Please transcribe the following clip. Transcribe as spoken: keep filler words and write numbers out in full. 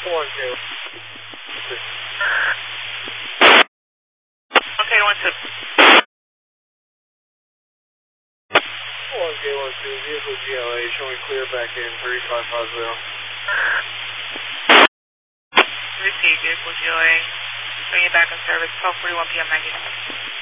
one two. Okay, one two. one K one two, vehicle G L A showing clear back in three five five zero. Receive vehicle G L A. Bring it back in service, twelve forty-one p m ninety.